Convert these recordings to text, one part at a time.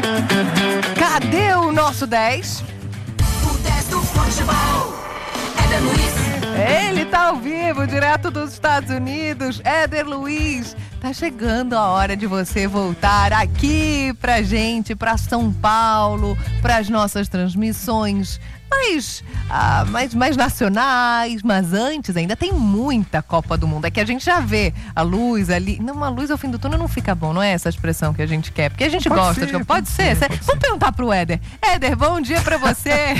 Cadê o nosso 10? O 10 do futebol, Éder Luiz. Ele tá ao vivo, direto dos Estados Unidos. Éder Luiz, tá chegando a hora de você voltar aqui pra gente, pra São Paulo, pras nossas transmissões mais nacionais, mas antes ainda tem muita Copa do Mundo. É que a gente já vê a luz ali. Não, uma luz ao fim do túnel não fica bom, não é essa expressão que a gente quer, porque a gente gosta de... Pode ser. Vamos perguntar pro Éder. Éder, bom dia pra você.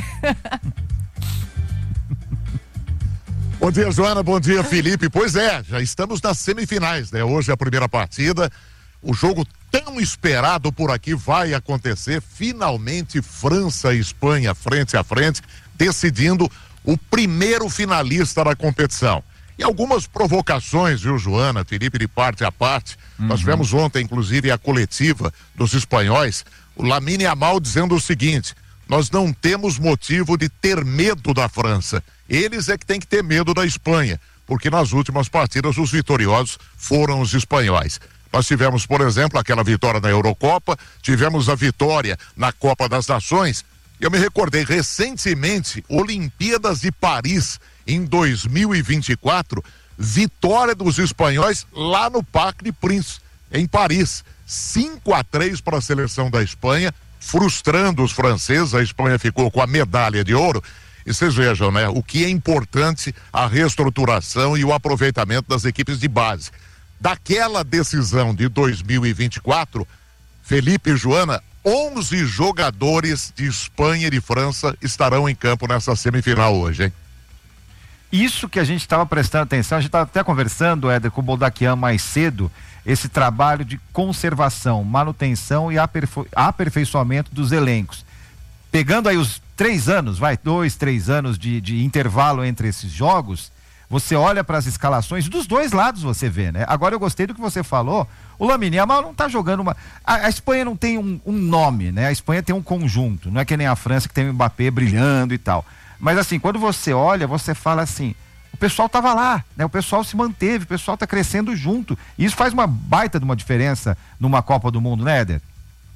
Bom dia, Joana, bom dia, Felipe. Pois é, já estamos nas semifinais, né? Hoje é a primeira partida, o jogo tão esperado por aqui vai acontecer, finalmente França e Espanha frente a frente, decidindo o primeiro finalista da competição. E algumas provocações, viu, Joana, Felipe, de parte a parte. Nós tivemos ontem, inclusive, a coletiva dos espanhóis, o Lamine Yamal dizendo o seguinte: nós não temos motivo de ter medo da França. Eles é que tem que ter medo da Espanha, porque nas últimas partidas os vitoriosos foram os espanhóis. Nós tivemos, por exemplo, aquela vitória na Eurocopa, tivemos a vitória na Copa das Nações. Eu me recordei recentemente, Olimpíadas de Paris, em 2024, vitória dos espanhóis lá no Parc des Princes, em Paris. 5-3 para a seleção da Espanha, frustrando os franceses. A Espanha ficou com a medalha de ouro. E vocês vejam, né? O que é importante a reestruturação e o aproveitamento das equipes de base. Daquela decisão de 2024, Felipe e Joana, 11 jogadores de Espanha e de França estarão em campo nessa semifinal hoje, hein? Isso que a gente estava prestando atenção, a gente estava até conversando, Éder, com o Boldaquian mais cedo, esse trabalho de conservação, manutenção e aperfeiçoamento dos elencos. Pegando aí os 3 anos, 2, 3 anos de intervalo entre esses jogos, você olha para as escalações dos dois lados, você vê, né? Agora eu gostei do que você falou, o Lamine Yamal não tá jogando a Espanha não tem um nome, né? A Espanha tem um conjunto, não é que nem a França que tem o Mbappé brilhando e tal. Mas assim, quando você olha, você fala assim, o pessoal tava lá, né? O pessoal se manteve, o pessoal tá crescendo junto. E isso faz uma baita de uma diferença numa Copa do Mundo, né, Éder?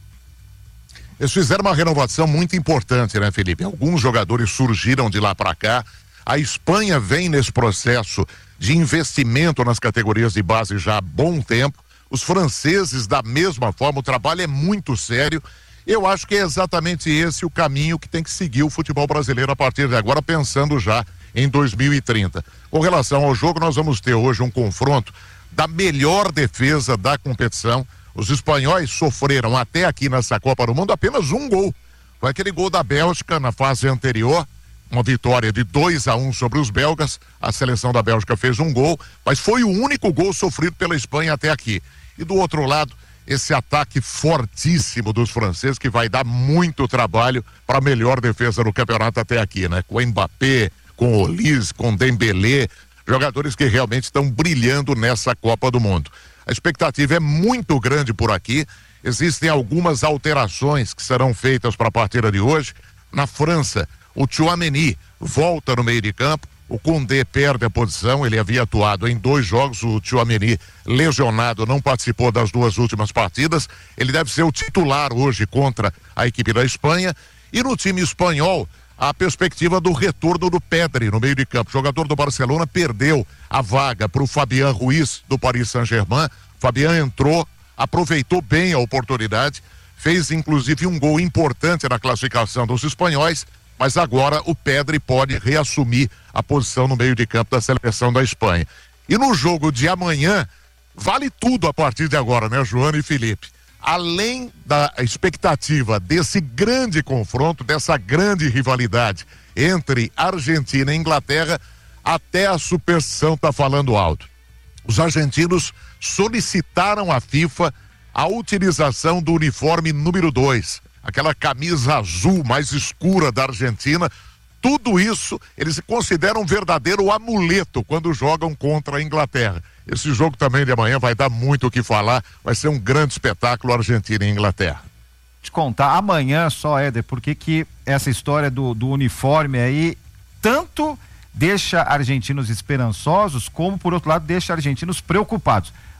Eles fizeram uma renovação muito importante, né, Felipe? Alguns jogadores surgiram de lá para cá. A Espanha vem nesse processo de investimento nas categorias de base já há bom tempo. Os franceses, da mesma forma, o trabalho é muito sério. Eu acho que é exatamente esse o caminho que tem que seguir o futebol brasileiro a partir de agora, pensando já em 2030. Com relação ao jogo, nós vamos ter hoje um confronto da melhor defesa da competição. Os espanhóis sofreram até aqui nessa Copa do Mundo apenas um gol. Foi aquele gol da Bélgica na fase anterior, uma vitória de 2-1 sobre os belgas. A seleção da Bélgica fez um gol, mas foi o único gol sofrido pela Espanha até aqui. E do outro lado, esse ataque fortíssimo dos franceses, que vai dar muito trabalho para a melhor defesa do campeonato até aqui, né? Com o Mbappé, com o Olise, com o Dembélé, jogadores que realmente estão brilhando nessa Copa do Mundo. A expectativa é muito grande por aqui. Existem algumas alterações que serão feitas para a partida de hoje. Na França, o Tchouaméni volta no meio de campo. O Koundé perde a posição, ele havia atuado em 2 jogos, o Tchouaméni lesionado, não participou das 2 últimas partidas. Ele deve ser o titular hoje contra a equipe da Espanha. E no time espanhol, a perspectiva do retorno do Pedri no meio de campo. O jogador do Barcelona perdeu a vaga para o Fabián Ruiz do Paris Saint-Germain. Fabián entrou, aproveitou bem a oportunidade, fez inclusive um gol importante na classificação dos espanhóis, mas agora o Pedri pode reassumir a posição no meio de campo da seleção da Espanha. E no jogo de amanhã, vale tudo a partir de agora, né, Joana e Felipe? Além da expectativa desse grande confronto, dessa grande rivalidade entre Argentina e Inglaterra, até a superstição está falando alto. Os argentinos solicitaram à FIFA a utilização do uniforme número 2, aquela camisa azul mais escura da Argentina. Tudo isso eles consideram um verdadeiro amuleto quando jogam contra a Inglaterra. Esse jogo também de amanhã vai dar muito o que falar, vai ser um grande espetáculo Argentina e Inglaterra. Te contar amanhã só, Éder, porque que essa história do uniforme aí tanto deixa argentinos esperançosos, como por outro lado deixa argentinos preocupados.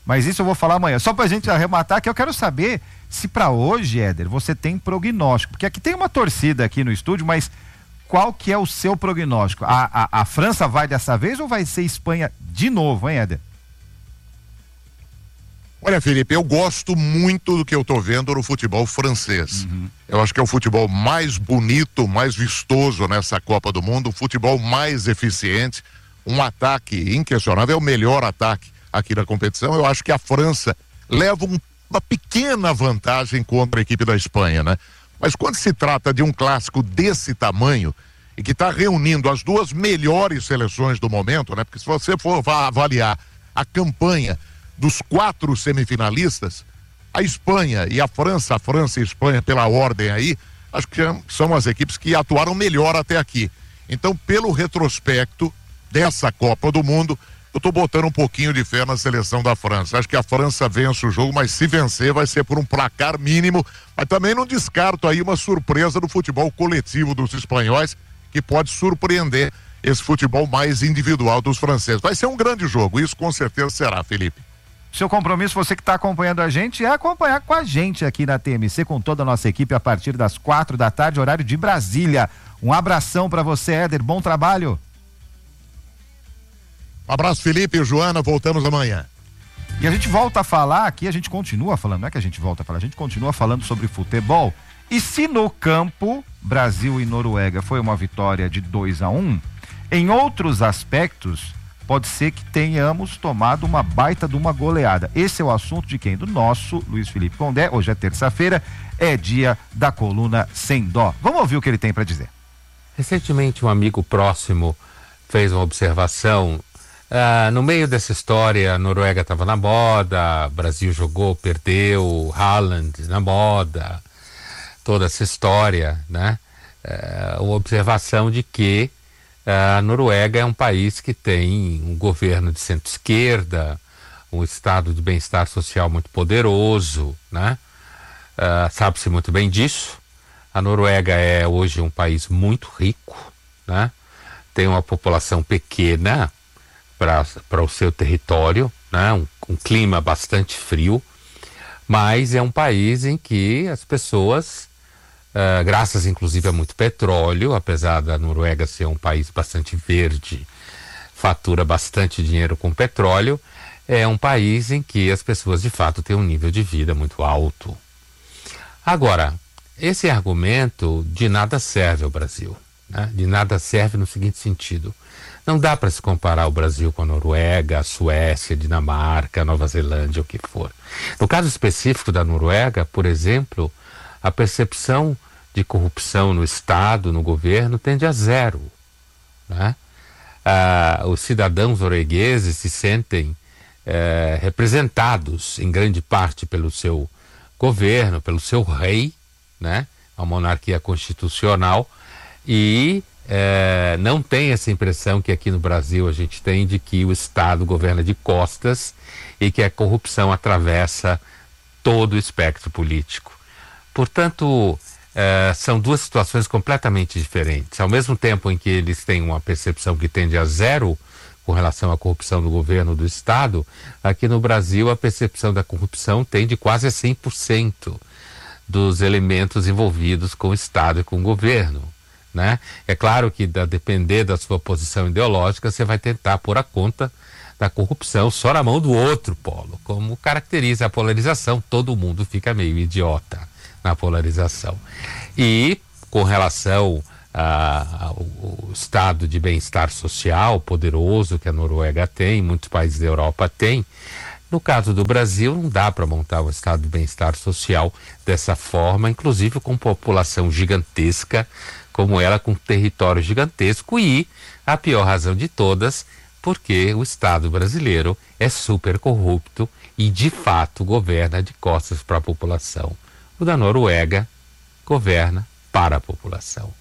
Mas isso eu vou falar amanhã. Só pra gente arrematar, que eu quero saber se pra hoje, Éder, você tem prognóstico. Porque aqui tem uma torcida aqui no estúdio, mas qual que é o seu prognóstico? A França vai dessa vez ou vai ser Espanha de novo, hein, Éder? Olha, Felipe, eu gosto muito do que eu tô vendo no futebol francês. Eu acho que é o futebol mais bonito, mais vistoso nessa Copa do Mundo, o futebol mais eficiente, um ataque inquestionável, é o melhor ataque aqui na competição. Eu acho que a França leva uma pequena vantagem contra a equipe da Espanha, né? Mas quando se trata de um clássico desse tamanho e que está reunindo as duas melhores seleções do momento, né? Porque se você for avaliar a campanha dos 4 semifinalistas, a Espanha e a França e a Espanha pela ordem aí, acho que são as equipes que atuaram melhor até aqui. Então, pelo retrospecto dessa Copa do Mundo, eu tô botando um pouquinho de fé na seleção da França. Acho que a França vence o jogo, mas se vencer vai ser por um placar mínimo, mas também não descarto aí uma surpresa do futebol coletivo dos espanhóis, que pode surpreender esse futebol mais individual dos franceses. Vai ser um grande jogo, isso com certeza será, Felipe. Seu compromisso, você que está acompanhando a gente, é acompanhar com a gente aqui na TMC, com toda a nossa equipe, a partir das 4 da tarde, horário de Brasília. Um abração para você, Éder, bom trabalho. Um abraço, Felipe e Joana, voltamos amanhã. E a gente volta a falar aqui, a gente continua falando, não é que a gente volta a falar, a gente continua falando sobre futebol. E se no campo, Brasil e Noruega foi uma vitória de 2-1, em outros aspectos, pode ser que tenhamos tomado uma baita de uma goleada. Esse é o assunto de quem? Do nosso Luiz Felipe Pondé. Hoje é terça-feira, é dia da coluna Sem Dó. Vamos ouvir o que ele tem para dizer. Recentemente um amigo próximo fez uma observação. No meio dessa história, a Noruega estava na moda, Brasil jogou, perdeu, Haaland na moda, toda essa história, né? Uma observação de que a Noruega é um país que tem um governo de centro-esquerda, um estado de bem-estar social muito poderoso, né? Sabe-se muito bem disso. A Noruega é hoje um país muito rico, né? Tem uma população pequena para o seu território, né? Um clima bastante frio, mas é um país em que as pessoas, graças inclusive a muito petróleo, apesar da Noruega ser um país bastante verde, fatura bastante dinheiro com petróleo, é um país em que as pessoas de fato têm um nível de vida muito alto. Agora, esse argumento de nada serve ao Brasil, né? De nada serve no seguinte sentido: não dá para se comparar o Brasil com a Noruega, a Suécia, a Dinamarca, a Nova Zelândia, o que for. No caso específico da Noruega, por exemplo, a percepção de corrupção no Estado, no governo, tende a zero, né? Os cidadãos noruegueses se sentem representados em grande parte pelo seu governo, pelo seu rei, né? A monarquia constitucional, e não tem essa impressão que aqui no Brasil a gente tem de que o Estado governa de costas e que a corrupção atravessa todo o espectro político. Portanto, são duas situações completamente diferentes. Ao mesmo tempo em que eles têm uma percepção que tende a zero com relação à corrupção do governo do Estado, aqui no Brasil a percepção da corrupção tende quase a 100% dos elementos envolvidos com o Estado e com o governo, né? É claro que, a depender da sua posição ideológica, você vai tentar pôr a conta da corrupção só na mão do outro polo. Como caracteriza a polarização, todo mundo fica meio idiota na polarização. E com relação ao estado de bem-estar social poderoso que a Noruega tem, muitos países da Europa têm, no caso do Brasil não dá para montar um estado de bem-estar social dessa forma, inclusive com população gigantesca como ela, com território gigantesco, e a pior razão de todas, porque o Estado brasileiro é super corrupto e de fato governa de costas para a população. O da Noruega governa para a população.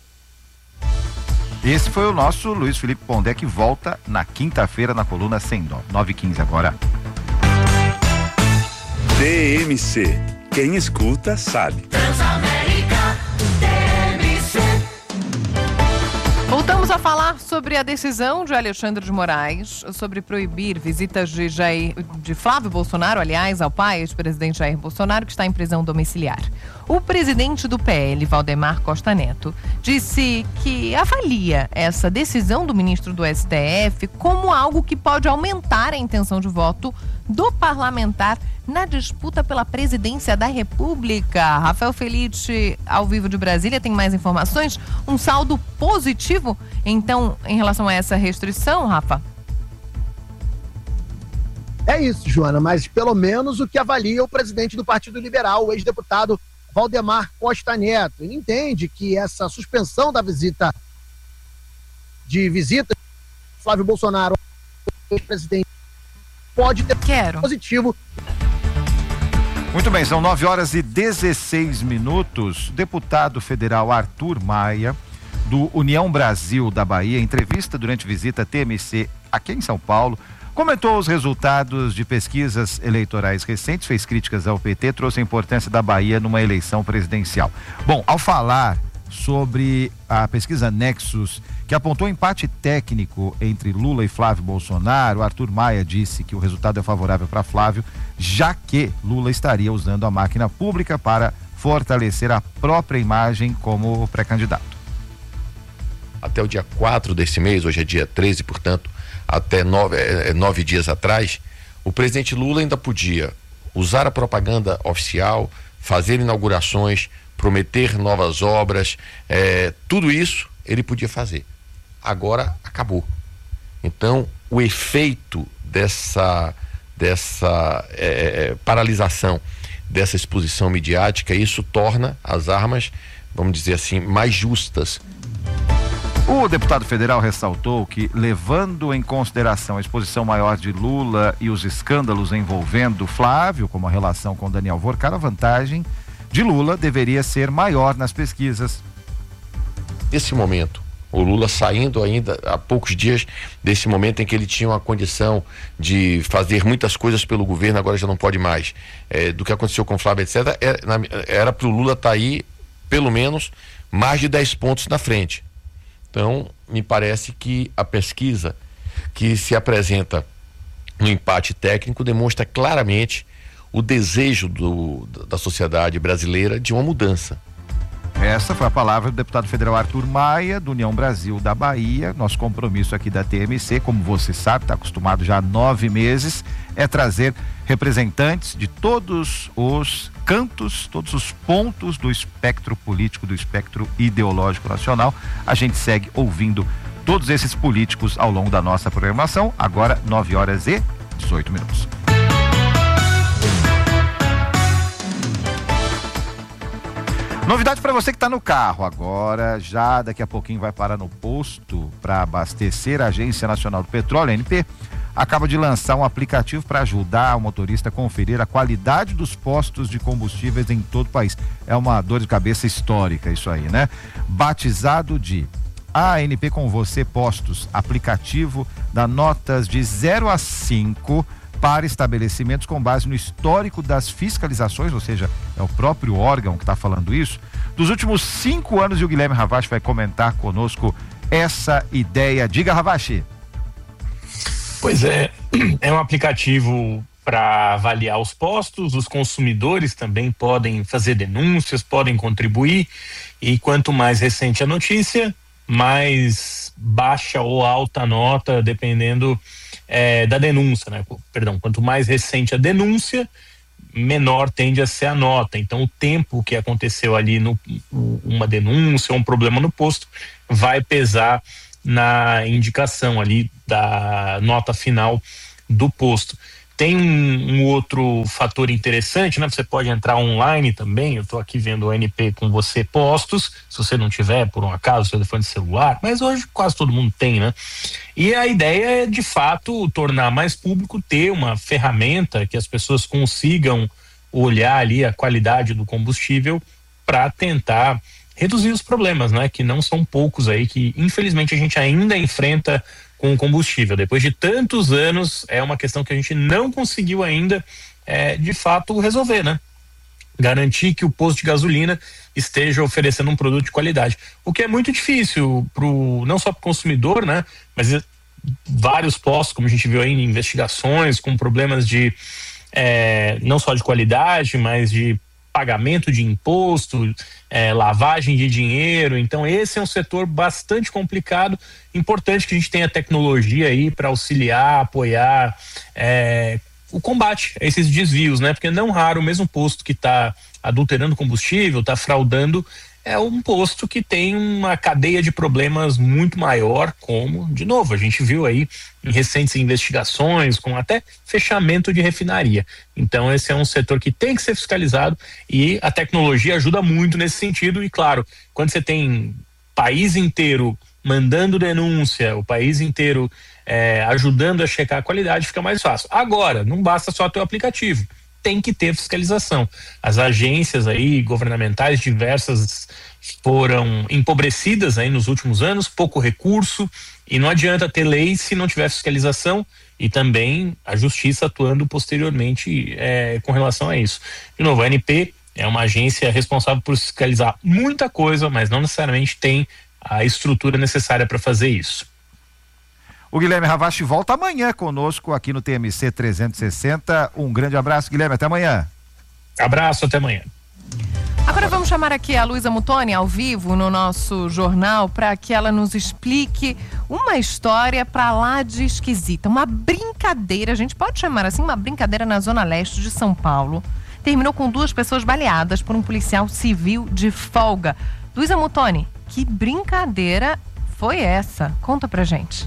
Esse foi o nosso Luiz Felipe Pondé, que volta na quinta-feira na coluna Sem Dó, 9h15 agora. TMC, quem escuta sabe. Transamérica, TMC. Voltamos a falar sobre a decisão de Alexandre de Moraes sobre proibir visitas de Flávio Bolsonaro, aliás, ao pai, ex-presidente Jair Bolsonaro, que está em prisão domiciliar. O presidente do PL, Valdemar Costa Neto, disse que avalia essa decisão do ministro do STF como algo que pode aumentar a intenção de voto do parlamentar na disputa pela presidência da República. Rafael Felite, ao vivo de Brasília, tem mais informações. Um saldo positivo, então, em relação a essa restrição, Rafa? É isso, Joana, mas pelo menos o que avalia o presidente do Partido Liberal, o ex-deputado Valdemar Costa Neto. Ele entende que essa suspensão da visita de Flávio Bolsonaro ao presidente pode ter positivo. Muito bem, são 9h16. O deputado federal Arthur Maia, do União Brasil da Bahia, em entrevista durante visita TMC aqui em São Paulo, comentou os resultados de pesquisas eleitorais recentes, fez críticas ao PT, trouxe a importância da Bahia numa eleição presidencial. Bom, ao falar sobre a pesquisa Nexus, que apontou empate técnico entre Lula e Flávio Bolsonaro, Arthur Maia disse que o resultado é favorável para Flávio, já que Lula estaria usando a máquina pública para fortalecer a própria imagem como pré-candidato. Até o dia 4 desse mês, hoje é dia 13, portanto, até 9 dias atrás, o presidente Lula ainda podia usar a propaganda oficial, fazer inaugurações, prometer novas obras, tudo isso ele podia fazer. Agora acabou. Então, o efeito dessa paralisação, dessa exposição midiática, isso torna as armas, vamos dizer assim, mais justas. O deputado federal ressaltou que, levando em consideração a exposição maior de Lula e os escândalos envolvendo Flávio, como a relação com Daniel Vorcar, a vantagem de Lula deveria ser maior nas pesquisas. Nesse momento, o Lula saindo ainda há poucos dias desse momento em que ele tinha uma condição de fazer muitas coisas pelo governo, agora já não pode mais. Do que aconteceu com o Flávio, etc., era para o Lula estar aí, pelo menos, mais de 10 pontos na frente. Então, me parece que a pesquisa que se apresenta no empate técnico demonstra claramente o desejo da sociedade brasileira de uma mudança. Essa foi a palavra do deputado federal Arthur Maia, do União Brasil da Bahia. Nosso compromisso aqui da TMC, como você sabe, está acostumado já há 9 meses, é trazer representantes de todos os cantos, todos os pontos do espectro político, do espectro ideológico nacional. A gente segue ouvindo todos esses políticos ao longo da nossa programação. Agora, 9h18. Novidade para você que está no carro agora, já daqui a pouquinho vai parar no posto para abastecer. A Agência Nacional do Petróleo, ANP, acaba de lançar um aplicativo para ajudar o motorista a conferir a qualidade dos postos de combustíveis em todo o país. É uma dor de cabeça histórica isso aí, né? Batizado de ANP com você Postos, aplicativo dá notas de 0 a 5 para estabelecimentos com base no histórico das fiscalizações, ou seja, é o próprio órgão que está falando isso, dos últimos 5 anos, e o Guilherme Ravache vai comentar conosco essa ideia. Diga, Ravache. Pois é um aplicativo para avaliar os postos, os consumidores também podem fazer denúncias, podem contribuir, e quanto mais recente a notícia, mais baixa ou alta a nota, dependendo da denúncia, né? Perdão, quanto mais recente a denúncia, menor tende a ser a nota. Então, o tempo que aconteceu ali uma denúncia ou um problema no posto vai pesar na indicação ali da nota final do posto. Tem um outro fator interessante, né? Você pode entrar online também. Eu estou aqui vendo o ANP com você Postos, se você não tiver, por um acaso, telefone celular, mas hoje quase todo mundo tem, né? E a ideia é, de fato, tornar mais público, ter uma ferramenta que as pessoas consigam olhar ali a qualidade do combustível para tentar reduzir os problemas, né? Que não são poucos aí, que infelizmente a gente ainda enfrenta com o combustível. Depois de tantos anos, é uma questão que a gente não conseguiu ainda, de fato, resolver, né? garantir que o posto de gasolina esteja oferecendo um produto de qualidade. O que é muito difícil não só para o consumidor, né? Mas vários postos, como a gente viu aí em investigações, com problemas de não só de qualidade, mas de pagamento de imposto, lavagem de dinheiro. Então esse é um setor bastante complicado. Importante que a gente tenha tecnologia aí para auxiliar, apoiar o combate a esses desvios, né? Porque não raro o mesmo posto que está adulterando combustível, está fraudando, é um posto que tem uma cadeia de problemas muito maior, como, de novo, a gente viu aí em recentes investigações, com até fechamento de refinaria. Então esse é um setor que tem que ser fiscalizado e a tecnologia ajuda muito nesse sentido. E claro, quando você tem país inteiro mandando denúncia, o país inteiro ajudando a checar a qualidade, fica mais fácil. Agora, não basta só ter o aplicativo, tem que ter fiscalização. As agências aí governamentais diversas foram empobrecidas aí nos últimos anos, pouco recurso, e não adianta ter lei se não tiver fiscalização e também a justiça atuando posteriormente com relação a isso. De novo, a ANP é uma agência responsável por fiscalizar muita coisa, mas não necessariamente tem a estrutura necessária para fazer isso. O Guilherme Ravache volta amanhã conosco aqui no TMC 360. Um grande abraço, Guilherme, até amanhã. Abraço, até amanhã. Agora vamos chamar aqui a Luísa Muttoni ao vivo no nosso jornal para que ela nos explique uma história pra lá de esquisita, uma brincadeira, a gente pode chamar assim, uma brincadeira na zona leste de São Paulo. Terminou com 2 pessoas baleadas por um policial civil de folga. Luísa Muttoni, que brincadeira foi essa? Conta pra gente.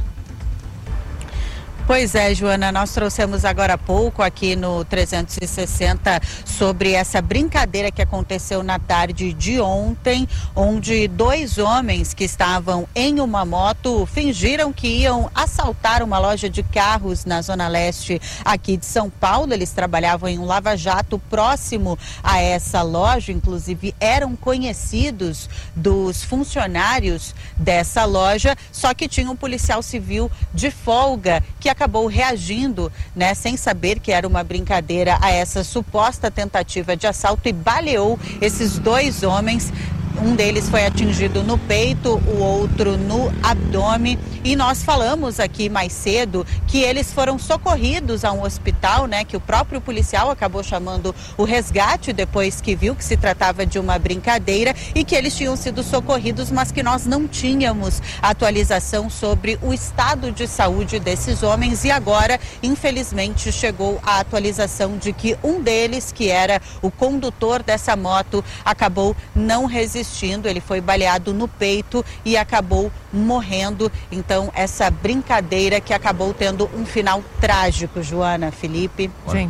Pois é, Joana, nós trouxemos agora há pouco aqui no 360 sobre essa brincadeira que aconteceu na tarde de ontem, onde 2 homens que estavam em uma moto fingiram que iam assaltar uma loja de carros na zona leste aqui de São Paulo. Eles trabalhavam em um lava-jato próximo a essa loja, inclusive eram conhecidos dos funcionários dessa loja, só que tinha um policial civil de folga que acabou reagindo, né, sem saber que era uma brincadeira a essa suposta tentativa de assalto e baleou esses 2 homens. Um deles foi atingido no peito, o outro no abdômen. E nós falamos aqui mais cedo que eles foram socorridos a um hospital, né? Que o próprio policial acabou chamando o resgate depois que viu que se tratava de uma brincadeira e que eles tinham sido socorridos, mas que nós não tínhamos atualização sobre o estado de saúde desses homens. E agora, infelizmente, chegou a atualização de que um deles, que era o condutor dessa moto, acabou não resistindo. Ele foi baleado no peito e acabou morrendo. Então, essa brincadeira que acabou tendo um final trágico, Joana, Felipe. Sim.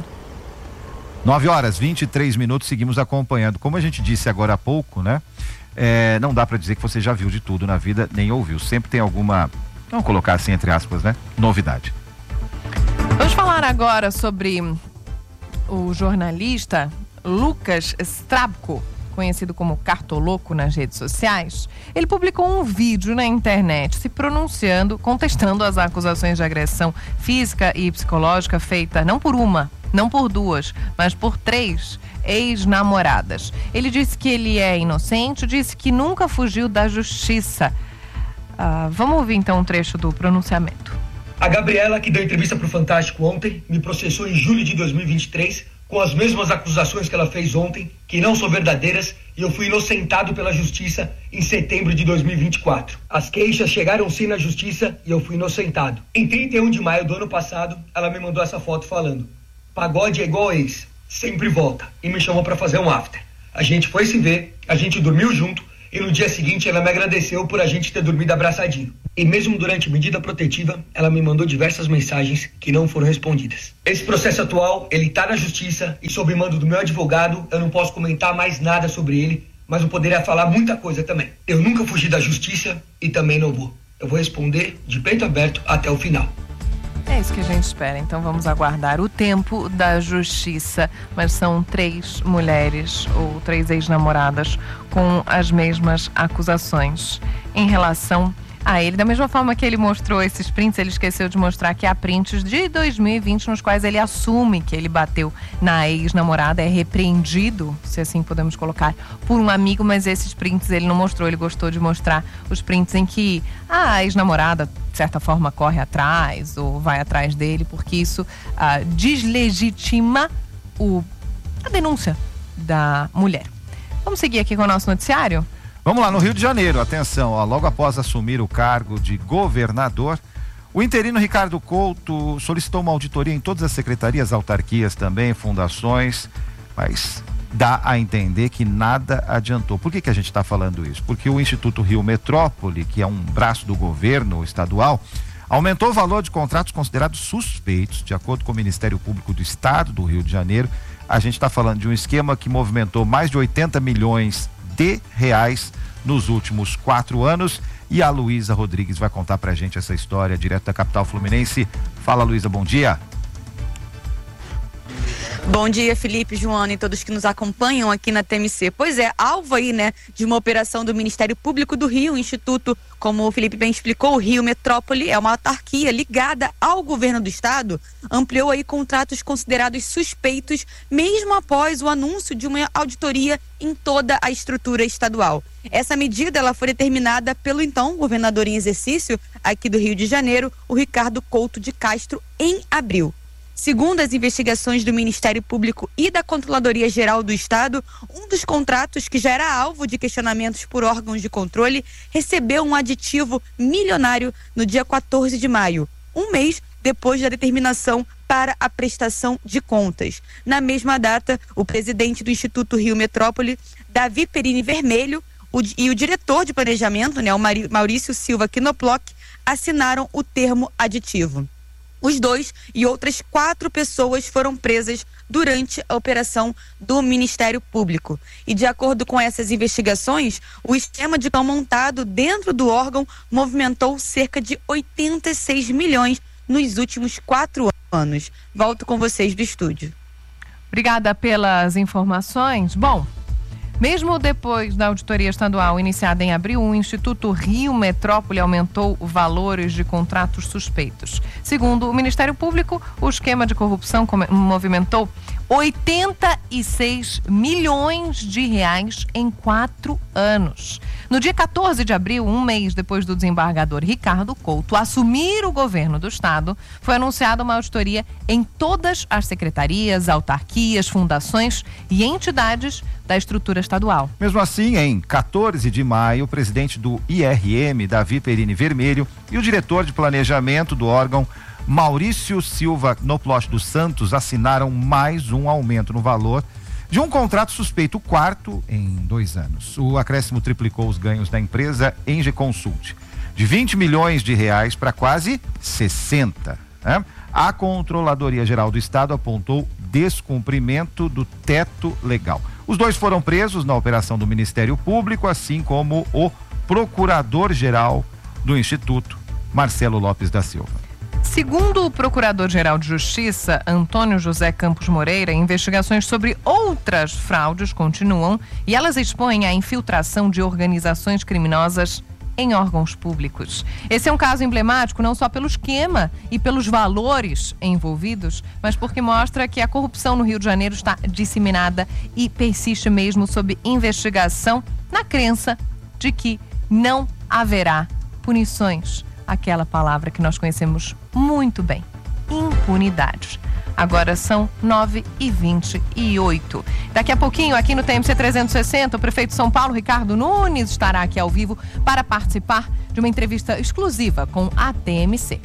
9h23, seguimos acompanhando. Como a gente disse agora há pouco, né? Não dá para dizer que você já viu de tudo na vida, nem ouviu. Sempre tem alguma, vamos colocar assim entre aspas, né? Novidade. Vamos falar agora sobre o jornalista Lucas Strabko, conhecido como Cartoloco nas redes sociais. Ele publicou um vídeo na internet se pronunciando, contestando as acusações de agressão física e psicológica feita não por uma, não por 2, mas por 3 ex-namoradas. Ele disse que ele é inocente, disse que nunca fugiu da justiça. Vamos ouvir então um trecho do pronunciamento. A Gabriela, que deu entrevista para o Fantástico ontem, me processou em julho de 2023 com as mesmas acusações que ela fez ontem, que não são verdadeiras, e eu fui inocentado pela justiça em setembro de 2024. As queixas chegaram sim na justiça e eu fui inocentado. Em 31 de maio do ano passado, ela me mandou essa foto falando: pagode é igual ex, sempre volta, e me chamou para fazer um after. A gente foi se ver, a gente dormiu junto, e no dia seguinte ela me agradeceu por a gente ter dormido abraçadinho. E mesmo durante medida protetiva, ela me mandou diversas mensagens que não foram respondidas. Esse processo atual, ele tá na justiça e sob mando do meu advogado, eu não posso comentar mais nada sobre ele, mas eu poderia falar muita coisa também. Eu nunca fugi da justiça e também não vou. Eu vou responder de peito aberto até o final. É isso que a gente espera, então vamos aguardar o tempo da justiça, mas são 3 mulheres ou 3 ex-namoradas com as mesmas acusações em relação a ele. Da mesma forma que ele mostrou esses prints, ele esqueceu de mostrar que há prints de 2020 nos quais ele assume que ele bateu na ex-namorada, é repreendido, se assim podemos colocar, por um amigo, mas esses prints ele não mostrou, ele gostou de mostrar os prints em que a ex-namorada, de certa forma, corre atrás ou vai atrás dele, porque isso deslegitima a denúncia da mulher. Vamos seguir aqui com o nosso noticiário? Vamos lá, no Rio de Janeiro, atenção, ó, logo após assumir o cargo de governador, o interino Ricardo Couto solicitou uma auditoria em todas as secretarias, autarquias também, fundações, mas dá a entender que nada adiantou. Por que a gente está falando isso? Porque o Instituto Rio Metrópole, que é um braço do governo estadual, aumentou o valor de contratos considerados suspeitos, de acordo com o Ministério Público do Estado do Rio de Janeiro. A gente está falando de um esquema que movimentou mais de 80 milhões de reais nos últimos 4 anos. E a Luísa Rodrigues vai contar pra gente essa história direto da capital fluminense. Fala, Luísa, bom dia. Bom dia, Felipe, Joana e todos que nos acompanham aqui na TMC. Pois é, alvo aí, né, de uma operação do Ministério Público do Rio, o Instituto, como o Felipe bem explicou, o Rio Metrópole é uma autarquia ligada ao governo do estado, ampliou aí contratos considerados suspeitos, mesmo após o anúncio de uma auditoria em toda a estrutura estadual. Essa medida, ela foi determinada pelo então governador em exercício aqui do Rio de Janeiro, o Ricardo Couto de Castro, em abril. Segundo as investigações do Ministério Público e da Controladoria Geral do Estado, um dos contratos que já era alvo de questionamentos por órgãos de controle recebeu um aditivo milionário no dia 14 de maio, um mês depois da determinação para a prestação de contas. Na mesma data, o presidente do Instituto Rio Metrópole, Davi Perini Vermelho, e o diretor de planejamento, né, o Maurício Silva Knoploch, assinaram o termo aditivo. Os dois e outras 4 pessoas foram presas durante a operação do Ministério Público. E de acordo com essas investigações, o esquema de cão montado dentro do órgão movimentou cerca de 86 milhões nos últimos 4 anos. Volto com vocês do estúdio. Obrigada pelas informações. Bom, mesmo depois da auditoria estadual iniciada em abril, o Instituto Rio Metrópole aumentou valores de contratos suspeitos. Segundo o Ministério Público, o esquema de corrupção movimentou 86 milhões de reais em 4 anos. No dia 14 de abril, um mês depois do desembargador Ricardo Couto assumir o governo do estado, foi anunciada uma auditoria em todas as secretarias, autarquias, fundações e entidades da estrutura estadual. Mesmo assim, em 14 de maio, o presidente do IRM, Davi Perini Vermelho, e o diretor de planejamento do órgão, Maurício Silva Knoploch dos Santos, assinaram mais um aumento no valor de um contrato suspeito, o 4º em 2 anos. O acréscimo triplicou os ganhos da empresa Enge Consult, de 20 milhões de reais para quase 60. Né? A Controladoria Geral do Estado apontou descumprimento do teto legal. Os dois foram presos na operação do Ministério Público, assim como o Procurador-Geral do Instituto, Marcelo Lopes da Silva. Segundo o Procurador-Geral de Justiça, Antônio José Campos Moreira, investigações sobre outras fraudes continuam e elas expõem a infiltração de organizações criminosas em órgãos públicos. Esse é um caso emblemático não só pelo esquema e pelos valores envolvidos, mas porque mostra que a corrupção no Rio de Janeiro está disseminada e persiste mesmo sob investigação, na crença de que não haverá punições. Aquela palavra que nós conhecemos muito bem, impunidade. Agora são 9h28. Daqui a pouquinho, aqui no TMC 360, o prefeito de São Paulo, Ricardo Nunes, estará aqui ao vivo para participar de uma entrevista exclusiva com a TMC.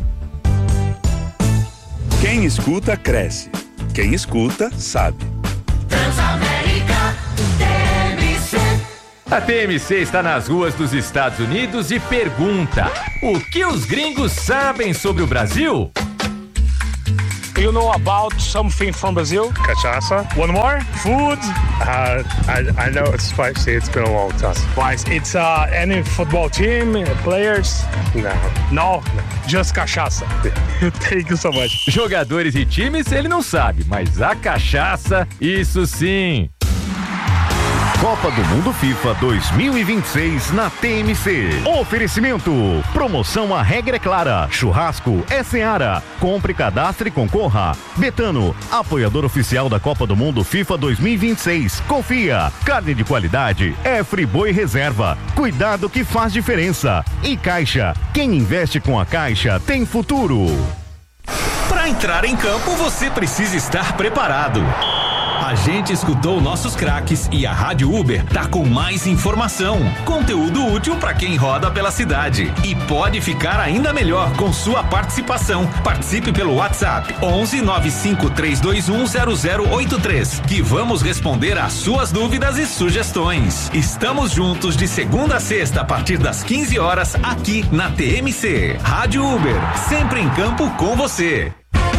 Quem escuta, cresce. Quem escuta, sabe. Transamérica, TMC. A TMC está nas ruas dos Estados Unidos e pergunta: o que os gringos sabem sobre o Brasil? You know about something from Brazil? Cachaça. One more? Food? I know it's spicy. It's been a long time. Spice. It's any football team, players? No. Just cachaça. Thank you so much. Jogadores e times ele não sabe, mas a cachaça, isso sim. Copa do Mundo FIFA 2026 na TMC. Oferecimento. Promoção A Regra é Clara. Churrasco é Seara. Compre, cadastre e concorra. Betano, apoiador oficial da Copa do Mundo FIFA 2026. Confia. Carne de qualidade é Friboi Reserva. Cuidado que faz diferença. E Caixa. Quem investe com a Caixa tem futuro. Para entrar em campo, você precisa estar preparado. A gente escutou nossos craques e a Rádio Uber tá com mais informação, conteúdo útil para quem roda pela cidade e pode ficar ainda melhor com sua participação. Participe pelo WhatsApp 11 95 321 0083 que vamos responder às suas dúvidas e sugestões. Estamos juntos de segunda a sexta a partir das 15 horas aqui na TMC. Rádio Uber, sempre em campo com você.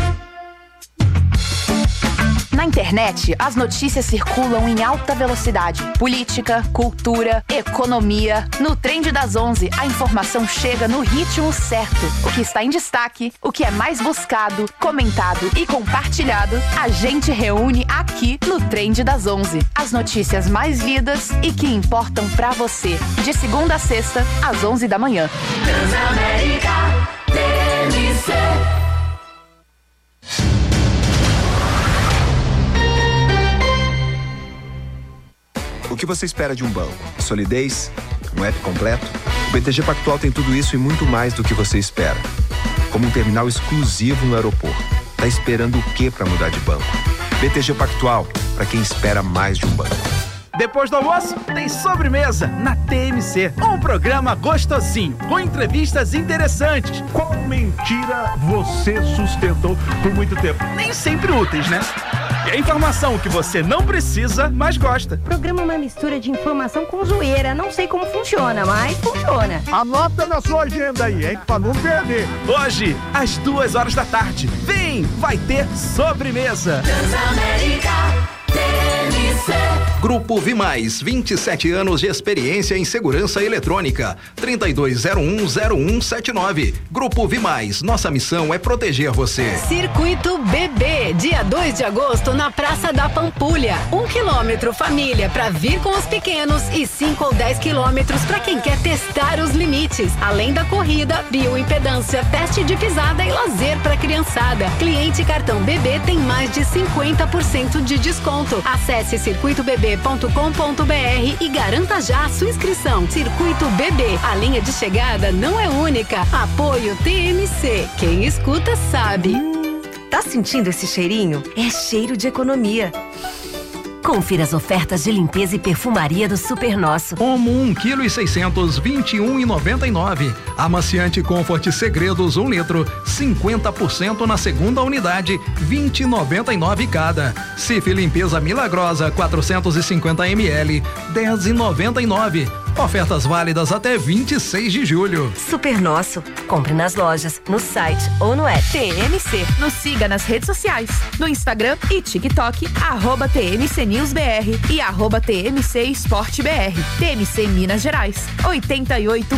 Na internet, as notícias circulam em alta velocidade. Política, cultura, economia. No Trend das 11, a informação chega no ritmo certo. O que está em destaque, o que é mais buscado, comentado e compartilhado, a gente reúne aqui no Trend das 11. As notícias mais lidas e que importam pra você. De segunda a sexta, às 11 da manhã. Transamérica, TMC. O que você espera de um banco? Solidez? Um app completo? O BTG Pactual tem tudo isso e muito mais do que você espera. Como um terminal exclusivo no aeroporto. Tá esperando o quê para mudar de banco? BTG Pactual, para quem espera mais de um banco. Depois do almoço, tem sobremesa na TMC. Um programa gostosinho, com entrevistas interessantes. Qual mentira você sustentou por muito tempo? Nem sempre úteis, né? E a informação que você não precisa, mas gosta. O programa é uma mistura de informação com zoeira. Não sei como funciona, mas funciona. Anota na sua agenda aí, hein? Pra não perder. Hoje, às 2h da tarde. Vem, vai ter sobremesa. Transamérica, TMC. Grupo Vimais, 27 anos de experiência em segurança eletrônica. 32010179. Grupo Vimais, nossa missão é proteger você. Circuito BB, dia 2 de agosto na Praça da Pampulha. 1 quilômetro família para vir com os pequenos e 5 ou 10 quilômetros para quem quer testar os limites. Além da corrida, bioimpedância, teste de pisada e lazer para criançada. Cliente cartão BB tem mais de 50% de desconto. Acesse circuitobb.com.br e garanta já a sua inscrição. Circuito BB, a linha de chegada não é única. Apoio TMC, quem escuta sabe. Tá sentindo esse cheirinho? É cheiro de economia. Confira as ofertas de limpeza e perfumaria do Super Nosso. Omo 1,6 kg, 21,99. Amaciante Comfort Segredos 1 litro, 50% na segunda unidade, 20,99 cada. Cif Limpeza Milagrosa 450 ml, 10,99. Ofertas válidas até 26 de julho. Super Nosso. Compre nas lojas, no site ou no app. TMC. Nos siga nas redes sociais. No Instagram e TikTok, @TMC News BR e @TMC Esporte BR. TMC Minas Gerais. 88